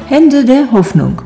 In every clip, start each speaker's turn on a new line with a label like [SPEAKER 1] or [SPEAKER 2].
[SPEAKER 1] Hände der Hoffnung.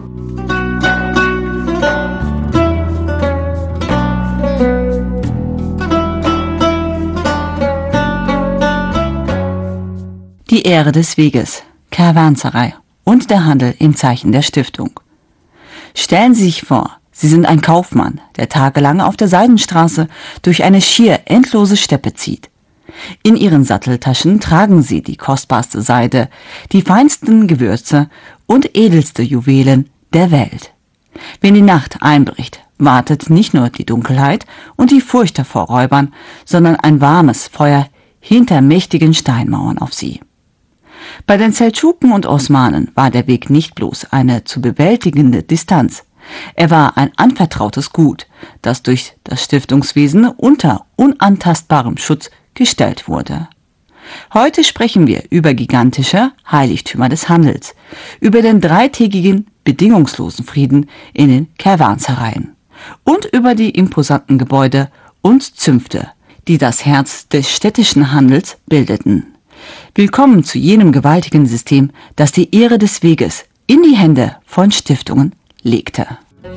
[SPEAKER 1] Die Ehre des Weges, Karawanserei und der Handel im Zeichen der Stiftung. Stellen Sie sich vor, Sie sind ein Kaufmann, der tagelang auf der Seidenstraße durch eine schier endlose Steppe zieht. In Ihren Satteltaschen tragen Sie die kostbarste Seide, die feinsten Gewürze und edelste Juwelen der Welt. Wenn die Nacht einbricht, wartet nicht nur die Dunkelheit und die Furcht vor Räubern, sondern ein warmes Feuer hinter mächtigen Steinmauern auf Sie. Bei den Seldschuken und Osmanen war der Weg nicht bloß eine zu bewältigende Distanz. Er war ein anvertrautes Gut, das durch das Stiftungswesen unter unantastbarem Schutz gestellt wurde. Heute sprechen wir über gigantische Heiligtümer des Handels, über den dreitägigen bedingungslosen Frieden in den Karawansereien und über die imposanten Gebäude und Zünfte, die das Herz des städtischen Handels bildeten. Willkommen zu jenem gewaltigen System, das die Ehre des Weges in die Hände von Stiftungen legte.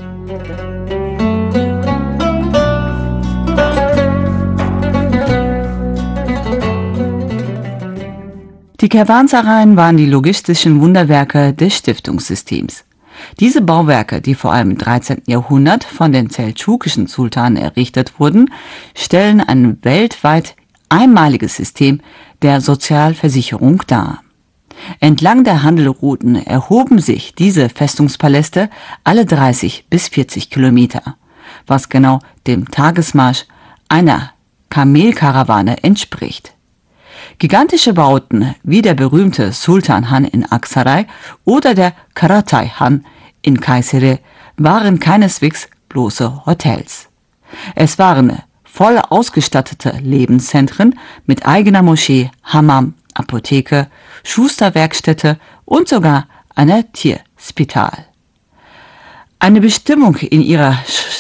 [SPEAKER 1] Die Karawansereien waren die logistischen Wunderwerke des Stiftungssystems. Diese Bauwerke, die vor allem im 13. Jahrhundert von den seldschukischen Sultanen errichtet wurden, stellen ein weltweit einmaliges System der Sozialversicherung dar. Entlang der Handelrouten erhoben sich diese Festungspaläste alle 30 bis 40 Kilometer, was genau dem Tagesmarsch einer Kamelkarawane entspricht. Gigantische Bauten wie der berühmte Sultan Han in Aksaray oder der Karatay Han in Kayseri waren keineswegs bloße Hotels. Es waren voll ausgestattete Lebenszentren mit eigener Moschee, Hammam, Apotheke, Schusterwerkstätte und sogar einer Tierspital. Eine Bestimmung in ihrer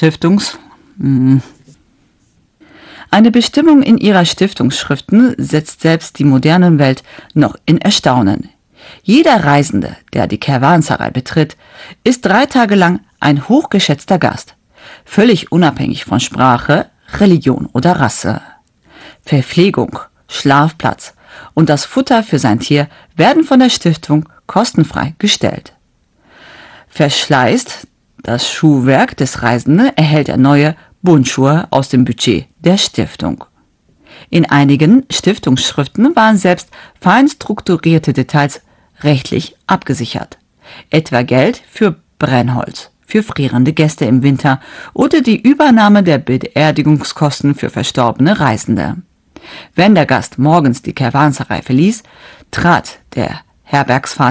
[SPEAKER 1] Stiftungsschriften setzt selbst die moderne Welt noch in Erstaunen. Jeder Reisende, der die Karawanserei betritt, ist 3 Tage lang ein hochgeschätzter Gast, völlig unabhängig von Sprache, Religion oder Rasse. Verpflegung, Schlafplatz und das Futter für sein Tier werden von der Stiftung kostenfrei gestellt. Verschleißt das Schuhwerk des Reisenden, erhält er neue Bundschuhe aus dem Budget der Stiftung. In einigen Stiftungsschriften waren selbst fein strukturierte Details rechtlich abgesichert, etwa Geld für Brennholz für frierende Gäste im Winter oder die Übernahme der Beerdigungskosten für verstorbene Reisende. Wenn der Gast morgens die Karawanserei verließ, trat der Herbergsvater